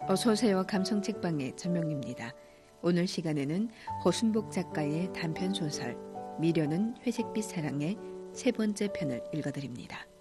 어서 오세요. 감성책방의 전명입니다. 오늘 시간에는 허순복 작가의 단편소설 미련은 회색빛 사랑의 세 번째 편을 읽어드립니다.